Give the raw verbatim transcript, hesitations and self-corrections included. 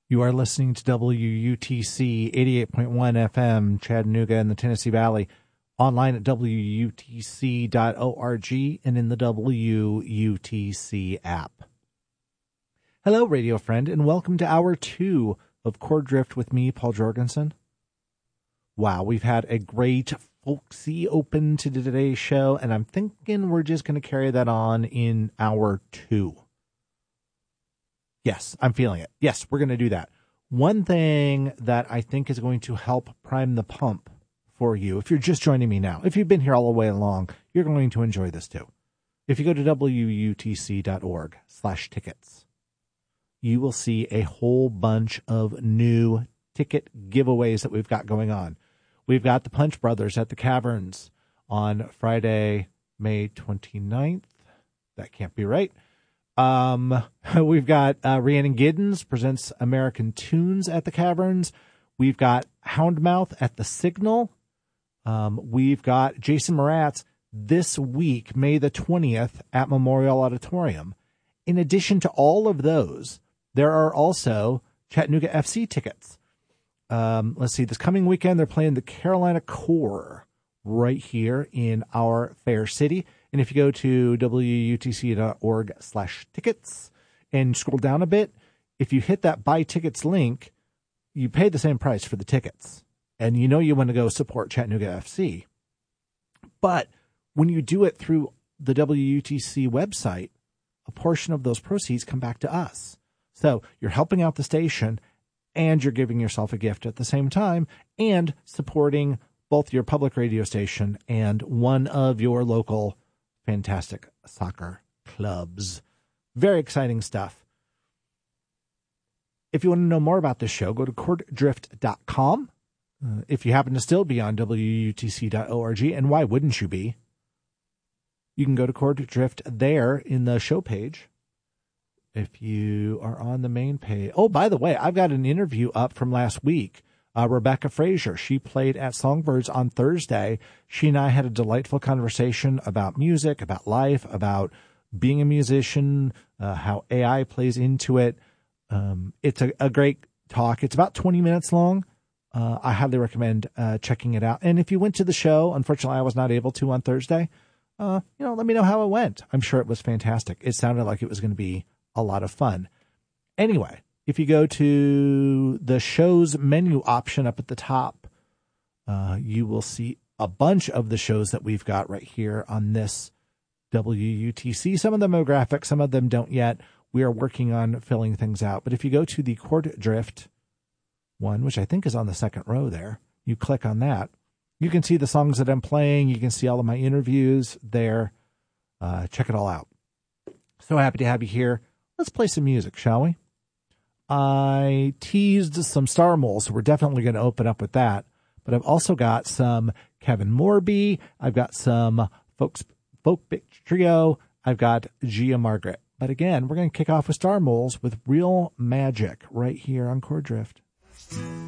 You are listening to W U T C eighty-eight point one F M, Chattanooga in the Tennessee Valley, online at W U T C dot org and in the W U T C app. Hello, radio friend, and welcome to hour two of Chord Drift with me, Paul Jorgensen. Wow, we've had a great folksy open to today's show, and I'm thinking we're just going to carry that on in hour two. Yes, I'm feeling it. Yes, we're going to do that. One thing that I think is going to help prime the pump for you, if you're just joining me now, if you've been here all the way along, you're going to enjoy this too. If you go to W U T C dot org slash tickets, you will see a whole bunch of new ticket giveaways that we've got going on. We've got the Punch Brothers at the Caverns on Friday, May twenty-ninth. That can't be right. Um, we've got uh, Rhiannon Giddens presents American Tunes at the Caverns. We've got Houndmouth at the Signal. Um, we've got Jason Mraz this week, May the twentieth, at Memorial Auditorium. In addition to all of those, there are also Chattanooga F C tickets. Um, let's see, this coming weekend, they're playing the Carolina Core right here in our fair city. And if you go to W U T C dot org slash tickets and scroll down a bit, if you hit that buy tickets link, you pay the same price for the tickets. And you know you want to go support Chattanooga F C. But when you do it through the W U T C website, a portion of those proceeds come back to us. So you're helping out the station and you're giving yourself a gift at the same time and supporting both your public radio station and one of your local fantastic soccer clubs. Very exciting stuff. If you want to know more about this show, go to chord drift dot com. Uh, if you happen to still be on W U T C dot org, and why wouldn't you be? You can go to Chord Drift there in the show page. If you are on the main page. Oh, by the way, I've got an interview up from last week. Uh, Rebecca Frazier, she played at Songbirds on Thursday. She and I had a delightful conversation about music, about life, about being a musician, uh, how A I plays into it. Um, it's a, a great talk. It's about twenty minutes long. Uh, I highly recommend uh, checking it out. And if you went to the show, unfortunately, I was not able to on Thursday. Uh, you know, let me know how it went. I'm sure it was fantastic. It sounded like it was going to be a lot of fun. Anyway, if you go to the show's menu option up at the top, uh, you will see a bunch of the shows that we've got right here on this W U T C. Some of them are graphic, some of them don't yet. We are working on filling things out. But if you go to the Chord Drift one, which I think is on the second row there, you click on that. You can see the songs that I'm playing. You can see all of my interviews there. Uh, check it all out. So happy to have you here. Let's play some music, shall we? I teased some Star Moles, so we're definitely going to open up with that. But I've also got some Kevin Morby. I've got some folks, folk trio. I've got Gia Margaret. But again, we're going to kick off with Star Moles with Real Magic right here on Chord Drift.